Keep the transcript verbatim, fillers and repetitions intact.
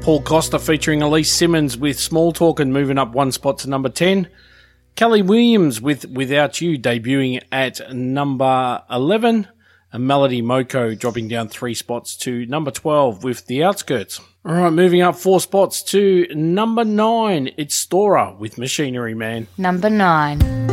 Paul Costa featuring Elise Simmons with Small Talkin' moving up one spot to number ten. Kelly Williams with Without You debuting at number eleven. And Melody Moko dropping down three spots to number twelve with The Outskirts. All right, moving up four spots to number nine. It's Stora with Machinery Man. Number nine.